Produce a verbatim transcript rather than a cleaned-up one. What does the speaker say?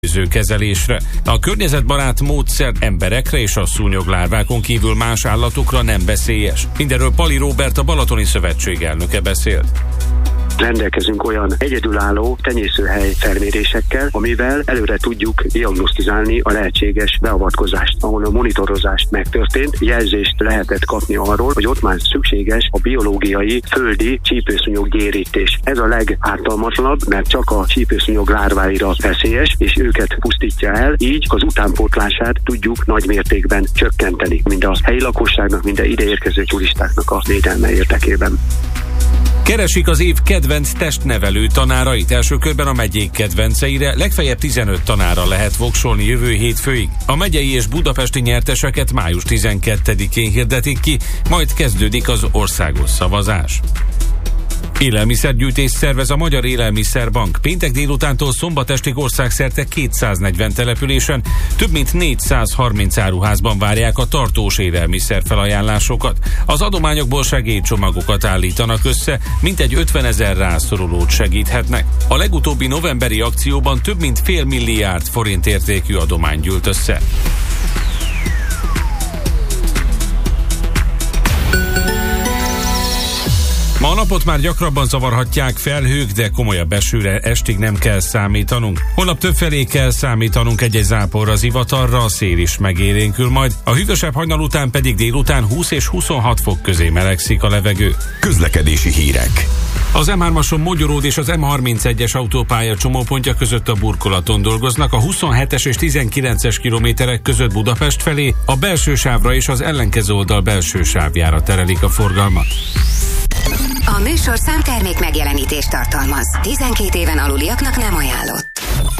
kezelésre. A környezetbarát módszer emberekre és a szúnyoglárvákon kívül más állatokra nem veszélyes. Mindenről Pali Róbert, a Balatoni Szövetség elnöke beszélt. Rendelkezünk olyan egyedülálló tenyészőhely felmérésekkel, amivel előre tudjuk diagnosztizálni a lehetséges beavatkozást, ahol a monitorozás megtörtént, jelzést lehetett kapni arról, hogy ott már szükséges a biológiai, földi csípőszúnyoggyérítés. Ez a legártalmatlabb, mert csak a csípőszúnyog lárváira veszélyes, és őket pusztítja el, így az utánpótlását tudjuk nagy mértékben csökkenteni, mind a helyi lakosságnak, mind a ideérkező turistáknak a védelme érdekében. Keresik az év kedvenc testnevelő tanárait. Első körben a megyék kedvenceire legfeljebb tizenöt tanára lehet voksolni jövő hétfőig. A megyei és budapesti nyerteseket május tizenkettedikén hirdetik ki, majd kezdődik az országos szavazás. Élelmiszergyűjtést szervez a Magyar Élelmiszerbank. Péntek délutántól szombat estig országszerte kétszáznegyven településen több mint négyszázharminc áruházban várják a tartós élelmiszer felajánlásokat. Az adományokból segélycsomagokat állítanak össze, mintegy ötvenezer rászorulót segíthetnek. A legutóbbi novemberi akcióban több mint fél milliárd forint értékű adomány gyűlt össze. Ma a napot már gyakrabban zavarhatják felhők, de komolyabb esőre estig nem kell számítanunk. Holnap többfelé kell számítanunk egy-egy záporra, zivatarra, a szél is megélénkül majd. A hűvösebb hajnal után pedig délután húsz és huszonhat fok közé melegszik a levegő. Közlekedési hírek. Az em hármason Mogyoród és az em harmincegyes autópálya csomópontja között a burkolaton dolgoznak, a huszonhetes és tizenkilences kilométerek között Budapest felé, a belső sávra és az ellenkező oldal belső sávjára terelik a forgalmat. A műsor számtermék megjelenítést tartalmaz. tizenkét éven aluliaknak nem ajánlott.